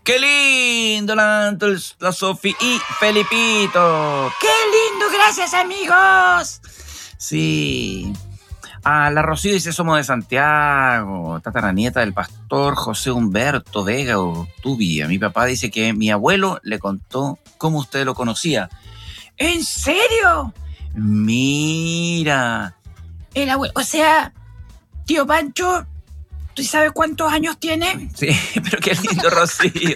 ¡Qué lindo la Sofi y Felipito! ¡Qué lindo! ¡Gracias, amigos! Sí. La Rocío dice, somos de Santiago, tataranieta del pastor José Humberto Vega Urtubia. Mi papá dice que mi abuelo le contó cómo usted lo conocía. ¿En serio? Mira. El abuelo, o sea, tío Pancho, ¿tú sabes cuántos años tiene? Sí, pero qué lindo, Rocío.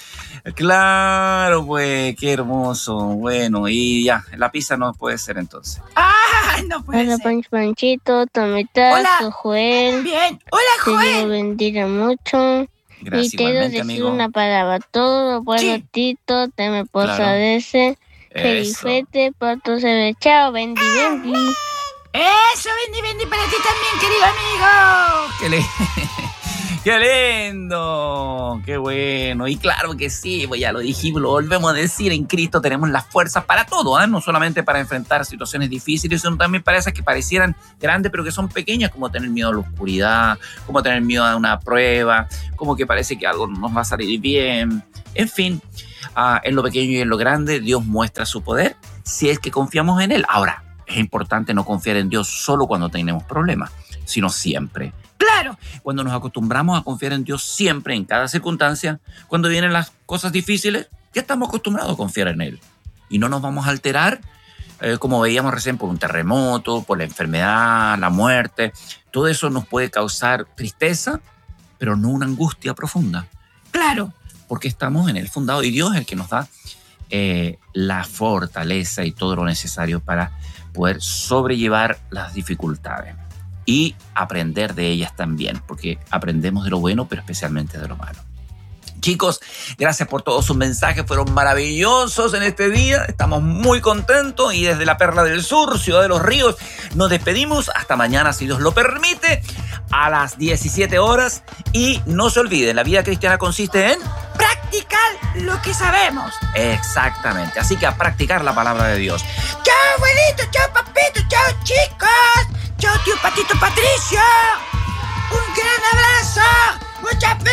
Claro, pues, qué hermoso. Bueno, y ya, la pizza no puede ser entonces. No puede Hola, ser. Panchito, Tomita, Hola. Joel. Bien. Hola, Que Dios Joel. bendiga mucho. Gracias, y quiero igualmente, decir amigo. una palabra. Todo bueno, Sí. Tito, te me Claro. posadece. Eso. Felifete, pato se ve. Chao, bendi. Eso, Bendy, para ti también, querido amigo. ¡Qué lindo! ¡Qué bueno! Y claro que sí, pues ya lo dijimos, lo volvemos a decir, en Cristo tenemos las fuerzas para todo, ¿eh? No solamente para enfrentar situaciones difíciles, sino también para esas que parecieran grandes, pero que son pequeñas, como tener miedo a la oscuridad, como tener miedo a una prueba, como que parece que algo no nos va a salir bien. En fin, en lo pequeño y en lo grande, Dios muestra su poder si es que confiamos en Él. Ahora, es importante no confiar en Dios solo cuando tenemos problemas, sino siempre. Claro. Cuando nos acostumbramos a confiar en Dios siempre, en cada circunstancia, cuando vienen las cosas difíciles, ya estamos acostumbrados a confiar en Él. Y no nos vamos a alterar, como veíamos recién, por un terremoto, por la enfermedad, la muerte. Todo eso nos puede causar tristeza, pero no una angustia profunda. Claro. Porque estamos en Él fundado y Dios es el que nos da la fortaleza y todo lo necesario para poder sobrellevar las dificultades. Y aprender de ellas también, porque aprendemos de lo bueno, pero especialmente de lo malo. Chicos, gracias por todos sus mensajes, fueron maravillosos en este día, estamos muy contentos y desde la Perla del Sur, Ciudad de los Ríos, nos despedimos hasta mañana, si Dios lo permite, a las 17 horas. Y no se olviden, la vida cristiana consiste en practicar lo que sabemos. Exactamente, así que a practicar la palabra de Dios. Chao, abuelito, chao, papito, chao, chicos. Chao, tío Patito Patricio. Un gran abrazo. Muchas